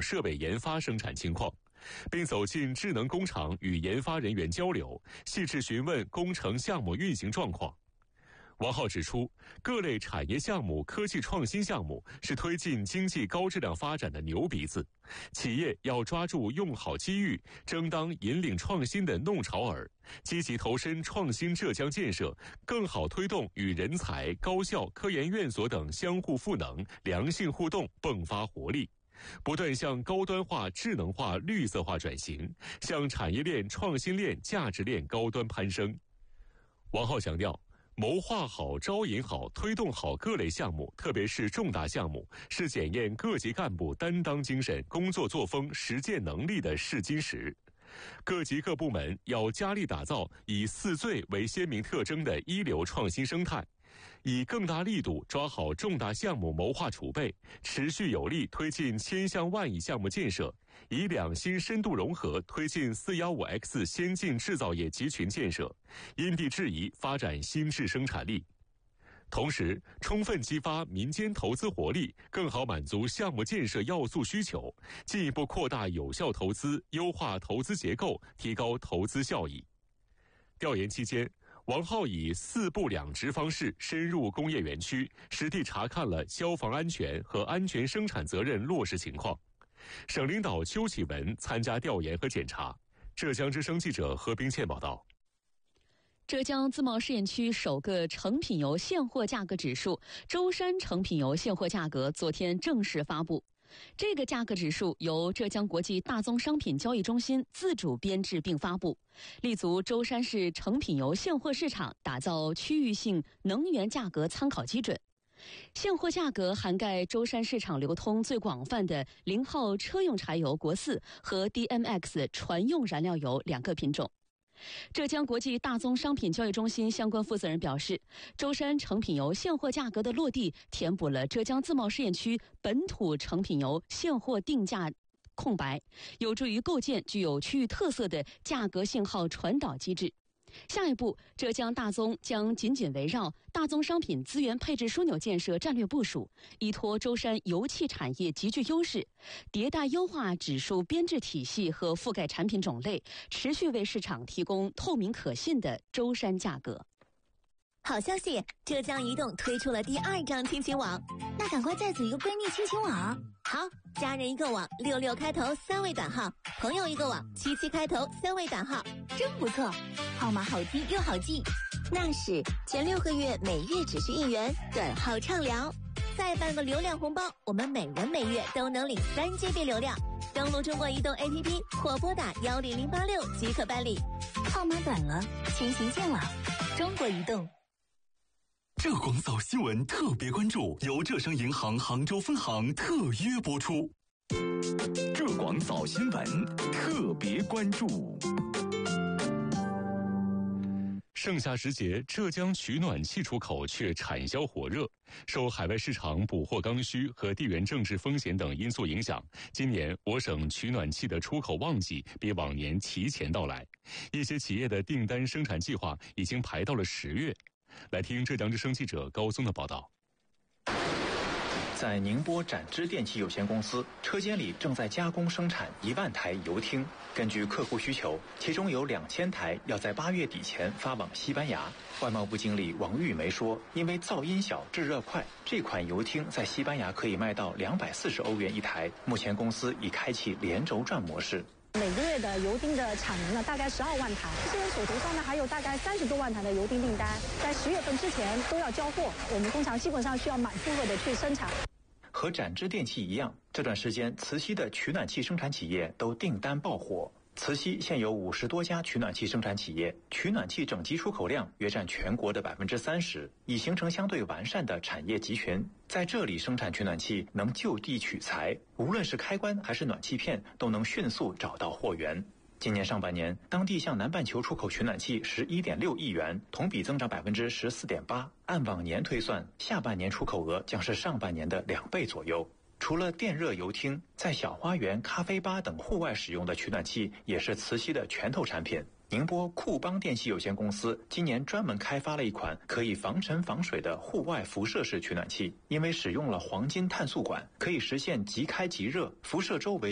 设备研发生产情况，并走进智能工厂与研发人员交流，细致询问工程项目运行状况。王浩指出，各类产业项目、科技创新项目是推进经济高质量发展的牛鼻子，企业要抓住用好机遇，争当引领创新的弄潮儿，积极投身创新浙江建设，更好推动与人才、高校、科研院所等相互赋能、良性互动迸发活力，不断向高端化、智能化、绿色化转型，向产业链、创新链、价值链高端攀升。王浩强调，谋划好、招引好、推动好各类项目，特别是重大项目，是检验各级干部担当精神、工作作风、实践能力的试金石。各级各部门要加力打造以4最为鲜明特征的一流创新生态，以更大力度抓好重大项目谋划储备，持续有力推进千项万亿项目建设，以两新深度融合推进415X 先进制造业集群建设，因地制宜发展新质生产力。同时，充分激发民间投资活力，更好满足项目建设要素需求，进一步扩大有效投资，优化投资结构，提高投资效益。调研期间，王浩以4部2职方式深入工业园区，实地查看了消防安全和安全生产责任落实情况。省领导邱启文参加调研和检查。浙江之声记者何冰倩报道。 浙江自贸试验区首个成品油现货价格指数舟山成品油现货价格昨天正式发布。这个价格指数由浙江国际大宗商品交易中心自主编制并发布，立足舟山市成品油现货市场，打造区域性能源价格参考基准。现货价格涵盖舟山市场流通最广泛的0号车用柴油国4和 DMX 船用燃料油2个品种。浙江国际大宗商品交易中心相关负责人表示，舟山成品油现货价格的落地，填补了浙江自贸试验区本土成品油现货定价空白，有助于构建具有区域特色的价格信号传导机制。下一步，浙江大宗将紧紧围绕大宗商品资源配置枢纽建设战略部署，依托舟山油气产业极具优势，迭代优化指数编制体系和覆盖产品种类，持续为市场提供透明可信的舟山价格。 好消息，浙江移动推出了第2张亲情网，那赶快再组一个闺蜜亲情网。好，家人一个网，66开头3位短号，朋友一个网，77开头3位短号，真不错，号码好听又好记。那是前6个月每月只需1元，短号畅聊，再办个流量红包，我们每人每月都能领3GB 流量。登录中国移动 APP 或拨打10086即可办理。号码短了，亲情见网，中国移动。 浙广早新闻特别关注由浙商银行杭州分行特约播出。浙广早新闻特别关注。 盛夏时节，浙江取暖器出口却产销火热。受海外市场补货刚需和地缘政治风险等因素影响，今年我省取暖器的出口旺季比往年提前到来。一些企业的订单生产计划已经排到了10月。来听浙江之声记者高松的报道。 在宁波展知电器有限公司，车间里正在加工生产1万台油汀。根据客户需求，其中有2000台要在8月底前发往西班牙。外贸部经理王玉梅说，因为噪音小、制热快，这款油汀在西班牙可以卖到240欧元一台。目前公司已开启连轴转模式。 每个月的油汀的产能呢，大概12万台。现在手头上呢还有大概30多万台的油汀订单，在10月份之前都要交货。我们工厂基本上需要满负荷的去生产。 和展知电器一样，这段时间慈溪的取暖器生产企业都订单爆火。慈溪现有50多家取暖器生产企业，取暖器整机出口量约占全国的30%，已形成相对完善的产业集群。在这里生产取暖器能就地取材，无论是开关还是暖气片，都能迅速找到货源。今年上半年，当地向南半球出口取暖器11.6亿元，同比增长14.8%。按往年推算，下半年出口额将是上半年的2倍左右。除了电热油汀，在小花园、咖啡吧等户外使用的取暖器也是慈溪的拳头产品。宁波库邦电器有限公司今年专门开发了一款可以防尘防水的户外辐射式取暖器，因为使用了黄金碳素管，可以实现即开即热，辐射周围